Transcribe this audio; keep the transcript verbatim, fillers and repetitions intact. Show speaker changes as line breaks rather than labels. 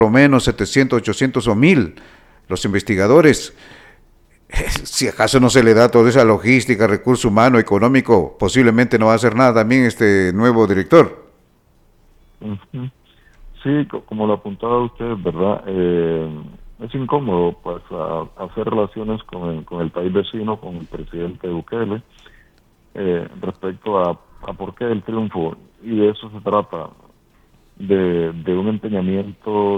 lo menos setecientos, ochocientos o mil los investigadores. Si acaso no se le da toda esa logística, recurso humano, económico, posiblemente no va a hacer nada también este nuevo director.
Ujú. Sí, co- como lo apuntaba usted, ¿verdad? Eh, es incómodo pues a- hacer relaciones con el, con el país vecino, con el presidente Bukele, eh, respecto a, a por qué el triunfo. Y de eso se trata, de, de un empeñamiento